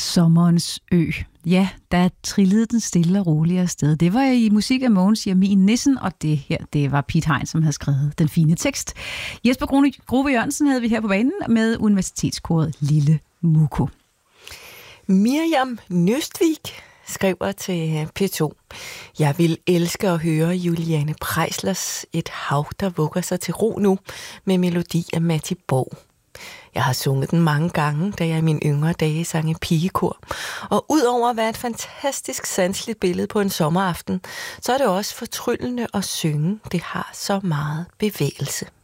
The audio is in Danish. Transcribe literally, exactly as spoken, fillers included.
Sommerens ø. Ja, der trillede den stille og roligt afsted. Det var i musik af Mogens Jamin Nissen, og det her, det var Piet Hein, som havde skrevet den fine tekst. Jesper Grove Jørgensen havde vi her på banen med universitetskoret Lille Muko. Miriam Nøstvik skriver til P to: Jeg vil elske at høre Juliane Preislers Et hav, der vugger sig til ro nu, med melodi af Matti Borg. Jeg har sunget den mange gange, da jeg i mine yngre dage sang i pigekor. Og udover at være et fantastisk sanseligt billede på en sommeraften, så er det også fortryllende at synge. Det har så meget bevægelse.